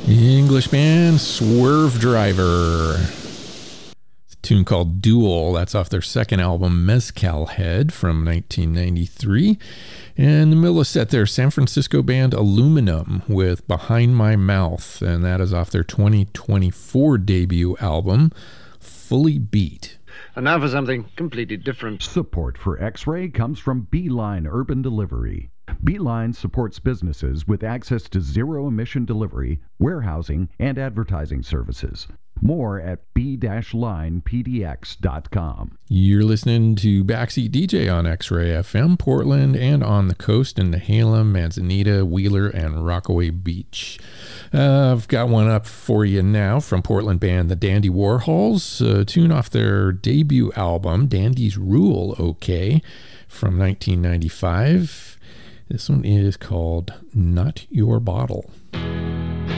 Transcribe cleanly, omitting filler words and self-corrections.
English band Swerve Driver. It's a tune called Duel. That's off their second album, Mezcal Head, from 1993. And in the middle of the set there, San Francisco band Aluminum with Behind My Mouth, and that is off their 2024 debut album, Fully Beat. And now for something completely different. Support for X-Ray comes from Beeline Urban Delivery. Beeline supports businesses with access to zero-emission delivery, warehousing, and advertising services. More at b-linepdx.com. You're listening to Backseat DJ on X-Ray FM, Portland, and on the coast in Nehalem, Manzanita, Wheeler, and Rockaway Beach. I've got one up for you now from Portland band The Dandy Warhols, a tune off their debut album, Dandy's Rule OK, from 1995. This one is called Not Your Bottle.